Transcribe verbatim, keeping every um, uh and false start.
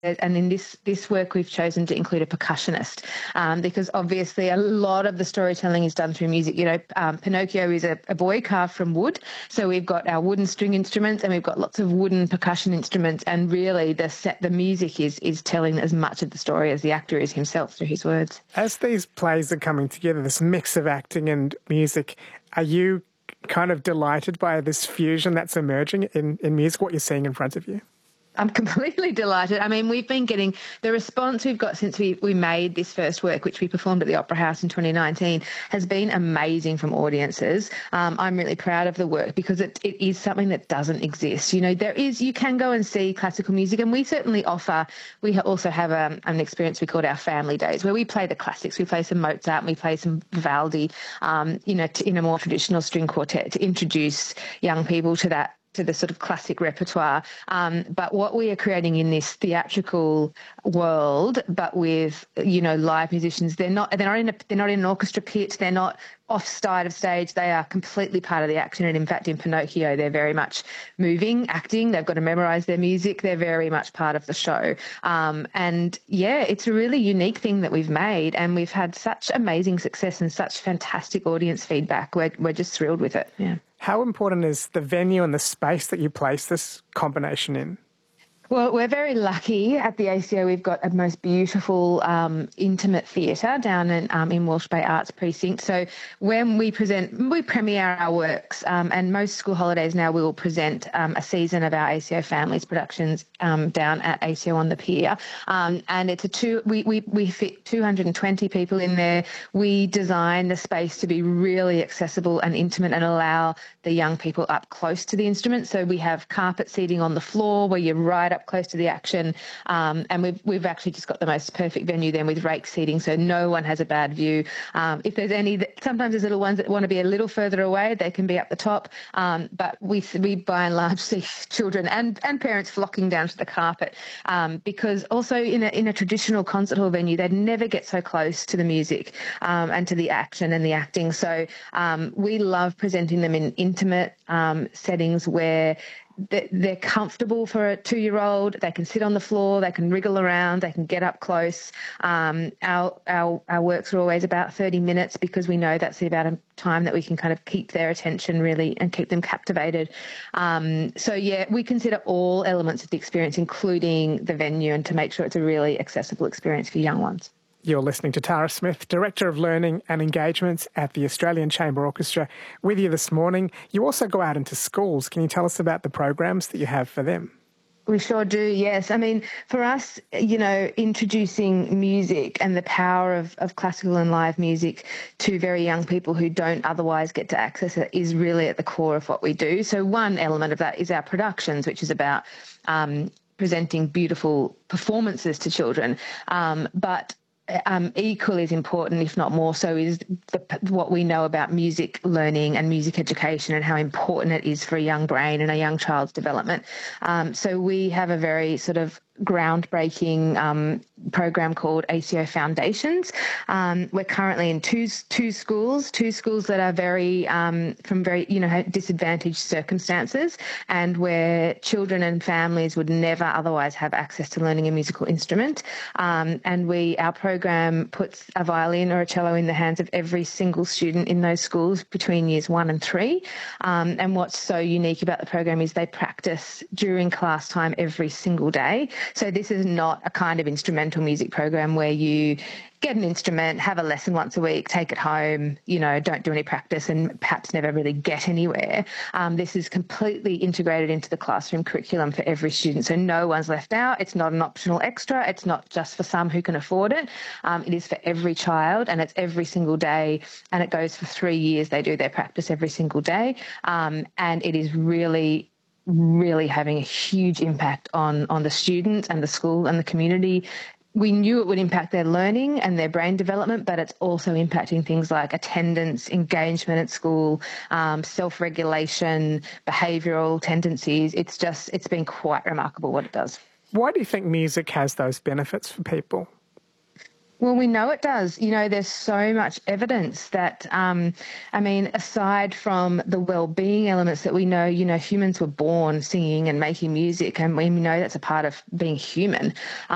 And in this this work, we've chosen to include a percussionist um, because obviously a lot of the storytelling is done through music. You know, um, Pinocchio is a, a boy carved from wood, so we've got our wooden string instruments and we've got lots of wooden percussion instruments. And really, the set, the music is is telling as much of the story as the actor is himself through his words. As these plays are coming together, this mix of acting and music, are you kind of delighted by this fusion that's emerging in, in music? What you're seeing in front of you? I'm completely delighted. I mean, we've been getting the response we've got since we, we made this first work, which we performed at the Opera House in twenty nineteen, has been amazing from audiences. Um, I'm really proud of the work because it, it is something that doesn't exist. You know, there is, you can go and see classical music, and we certainly offer, we also have um, an experience we called our Family Days, where we play the classics. We play some Mozart and we play some Vivaldi, um, you know, to, in a more traditional string quartet to introduce young people to that to the sort of classic repertoire. Um, but what we are creating in this theatrical world, but with, you know, live musicians, they're not, they're not in a, they're not in an orchestra pit, they're not off side of stage, they are completely part of the action. And in fact, in Pinocchio, they're very much moving, acting, they've got to memorize their music, they're very much part of the show. Um, and yeah, it's a really unique thing that we've made, and we've had such amazing success and such fantastic audience feedback. We're, we're just thrilled with it, yeah. How important is the venue and the space that you place this combination in? Well, we're very lucky at the A C O. We've got a most beautiful, um, intimate theatre down in, um, in Walsh Bay Arts Precinct. So when we present, we premiere our works, um, and most school holidays now we will present um, a season of our A C O Families productions um, down at A C O on the Pier. Um, and it's a two, we, we, we fit two hundred twenty people in there. We design the space to be really accessible and intimate and allow the young people up close to the instruments. So we have carpet seating on the floor where you're right up close to the action, um, and we've we've actually just got the most perfect venue then with rake seating, so no one has a bad view. Um, if there's any, that, sometimes there's little ones that want to be a little further away, they can be up the top. Um, but we we by and large see children and and parents flocking down to the carpet, um, because also in a in a traditional concert hall venue they'd never get so close to the music um, and to the action and the acting. So um, we love presenting them in intimate um, settings where they're comfortable for a two-year-old. They can sit on the floor, they can wriggle around, they can get up close. Um, our, our our works are always about thirty minutes because we know that's the amount of time that we can kind of keep their attention really and keep them captivated. Um, so, yeah, we consider all elements of the experience, including the venue, and to make sure it's a really accessible experience for young ones. You're listening to Tara Smith, Director of Learning and Engagements at the Australian Chamber Orchestra, with you this morning. You also go out into schools. Can you tell us about the programs that you have for them? We sure do, yes. I mean, for us, you know, introducing music and the power of, of classical and live music to very young people who don't otherwise get to access it is really at the core of what we do. So one element of that is our productions, which is about um, presenting beautiful performances to children. Um, but Um, equally as important, if not more so, is the, what we know about music learning and music education and how important it is for a young brain and a young child's development. Um, so we have a very sort of groundbreaking um, program called A C O Foundations. Um, we're currently in two two schools, two schools that are very um, from very you know disadvantaged circumstances, and where children and families would never otherwise have access to learning a musical instrument. Um, and we our program puts a violin or a cello in the hands of every single student in those schools between years one and three. Um, and what's so unique about the program is they practice during class time every single day. So this is not a kind of instrumental music program where you get an instrument, have a lesson once a week, take it home, you know, don't do any practice and perhaps never really get anywhere. Um, this is completely integrated into the classroom curriculum for every student. So no one's left out. It's not an optional extra. It's not just for some who can afford it. Um, it is for every child, and it's every single day, and it goes for three years. They do their practice every single day. Um, and it is really really having a huge impact on, on the students and the school and the community. We knew it would impact their learning and their brain development, but it's also impacting things like attendance, engagement at school, um, self-regulation, behavioural tendencies. It's just, it's been quite remarkable what it does. Why do you think music has those benefits for people? Well, we know it does. You know, there's so much evidence that, um, I mean, aside from the well-being elements that we know, you know, humans were born singing and making music, and we know that's a part of being human.